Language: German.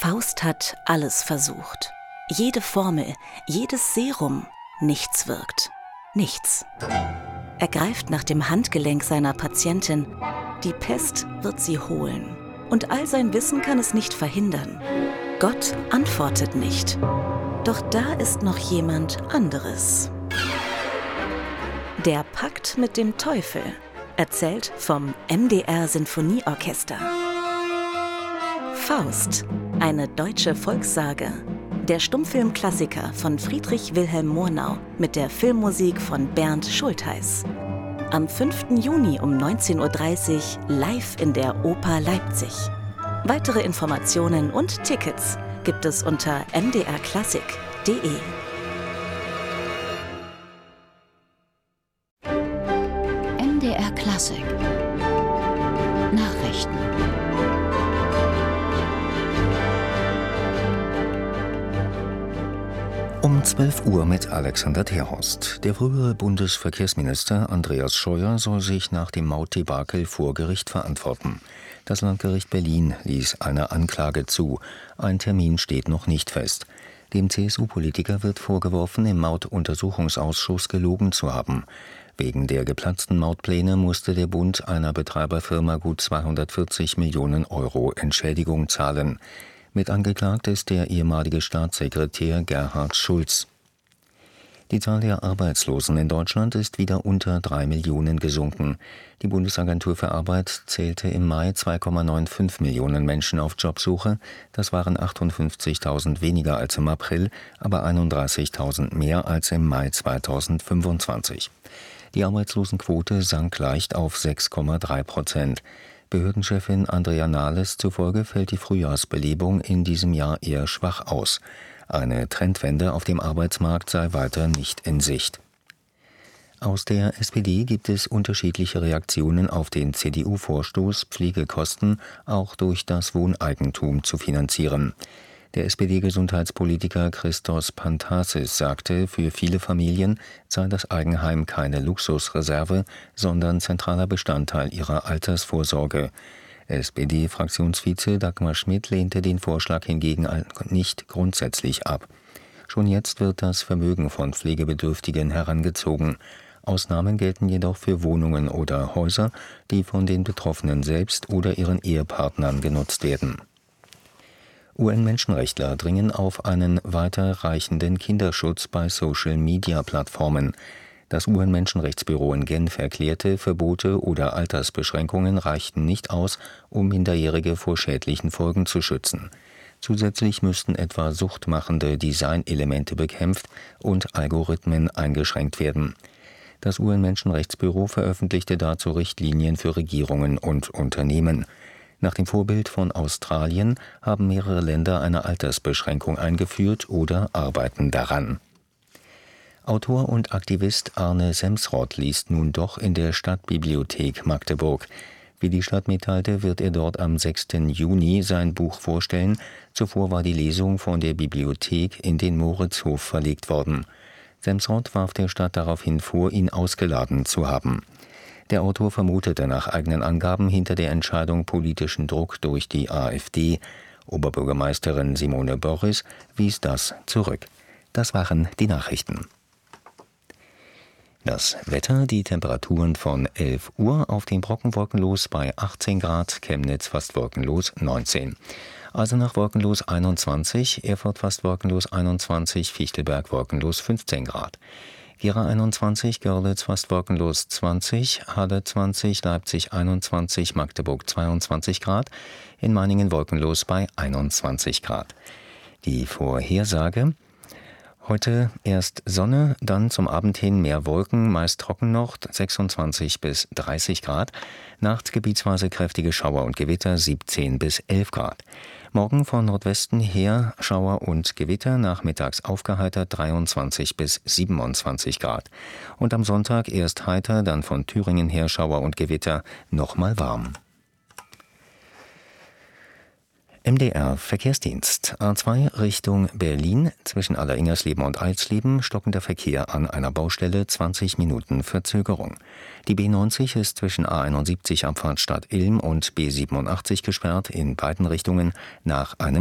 Faust hat alles versucht. Jede Formel, jedes Serum, nichts wirkt. Nichts. Er greift nach dem Handgelenk seiner Patientin. Die Pest wird sie holen. Und all sein Wissen kann es nicht verhindern. Gott antwortet nicht. Doch da ist noch jemand anderes. Der Pakt mit dem Teufel, erzählt vom MDR Sinfonieorchester. Faust, eine deutsche Volkssage. Der Stummfilmklassiker von Friedrich Wilhelm Murnau mit der Filmmusik von Bernd Schultheiß. Am 5. Juni um 19:30 Uhr live in der Oper Leipzig. Weitere Informationen und Tickets gibt es unter mdrklassik.de. MDR Klassik Nachrichten. Um 12 Uhr mit Alexander Terhorst. Der frühere Bundesverkehrsminister Andreas Scheuer soll sich nach dem Mautdebakel vor Gericht verantworten. Das Landgericht Berlin ließ eine Anklage zu. Ein Termin steht noch nicht fest. Dem CSU-Politiker wird vorgeworfen, im Mautuntersuchungsausschuss gelogen zu haben. Wegen der geplatzten Mautpläne musste der Bund einer Betreiberfirma gut 240 Millionen Euro Entschädigung zahlen. Mit angeklagt ist der ehemalige Staatssekretär Gerhard Schulz. Die Zahl der Arbeitslosen in Deutschland ist wieder unter 3 Millionen gesunken. Die Bundesagentur für Arbeit zählte im Mai 2,95 Millionen Menschen auf Jobsuche. Das waren 58.000 weniger als im April, aber 31.000 mehr als im Mai 2025. Die Arbeitslosenquote sank leicht auf 6,3%. Behördenchefin Andrea Nahles zufolge fällt die Frühjahrsbelebung in diesem Jahr eher schwach aus. Eine Trendwende auf dem Arbeitsmarkt sei weiter nicht in Sicht. Aus der SPD gibt es unterschiedliche Reaktionen auf den CDU-Vorstoß, Pflegekosten auch durch das Wohneigentum zu finanzieren. Der SPD-Gesundheitspolitiker Christos Pantasis sagte, für viele Familien sei das Eigenheim keine Luxusreserve, sondern zentraler Bestandteil ihrer Altersvorsorge. SPD-Fraktionsvize Dagmar Schmidt lehnte den Vorschlag hingegen nicht grundsätzlich ab. Schon jetzt wird das Vermögen von Pflegebedürftigen herangezogen. Ausnahmen gelten jedoch für Wohnungen oder Häuser, die von den Betroffenen selbst oder ihren Ehepartnern genutzt werden. UN-Menschenrechtler dringen auf einen weiterreichenden Kinderschutz bei Social-Media-Plattformen. Das UN-Menschenrechtsbüro in Genf erklärte, Verbote oder Altersbeschränkungen reichten nicht aus, um Minderjährige vor schädlichen Folgen zu schützen. Zusätzlich müssten etwa suchtmachende Designelemente bekämpft und Algorithmen eingeschränkt werden. Das UN-Menschenrechtsbüro veröffentlichte dazu Richtlinien für Regierungen und Unternehmen. Nach dem Vorbild von Australien haben mehrere Länder eine Altersbeschränkung eingeführt oder arbeiten daran. Autor und Aktivist Arne Semsrott liest nun doch in der Stadtbibliothek Magdeburg. Wie die Stadt mitteilte, wird er dort am 6. Juni sein Buch vorstellen. Zuvor war die Lesung von der Bibliothek in den Moritzhof verlegt worden. Semsrott warf der Stadt daraufhin vor, ihn ausgeladen zu haben. Der Autor vermutete nach eigenen Angaben hinter der Entscheidung politischen Druck durch die AfD. Oberbürgermeisterin Simone Boris wies das zurück. Das waren die Nachrichten. Das Wetter, die Temperaturen von 11 Uhr, auf den Brocken wolkenlos bei 18 Grad, Chemnitz fast wolkenlos 19. Eisenach wolkenlos 21, Erfurt fast wolkenlos 21, Fichtelberg wolkenlos 15 Grad. Gera 21, Görlitz fast wolkenlos 20, Halle 20, Leipzig 21, Magdeburg 22 Grad, in Meiningen wolkenlos bei 21 Grad. Die Vorhersage: Heute erst Sonne, dann zum Abend hin mehr Wolken, meist trocken noch, 26 bis 30 Grad. Nachts gebietsweise kräftige Schauer und Gewitter, 17 bis 11 Grad. Morgen von Nordwesten her Schauer und Gewitter, nachmittags aufgeheitert, 23 bis 27 Grad. Und am Sonntag erst heiter, dann von Thüringen her Schauer und Gewitter, nochmal warm. MDR Verkehrsdienst. A2 Richtung Berlin, zwischen Alleringersleben und Alsleben, stockender Verkehr an einer Baustelle, 20 Minuten Verzögerung. Die B90 ist zwischen A71 Abfahrt Stadt Ilm und B87 gesperrt, in beiden Richtungen nach einem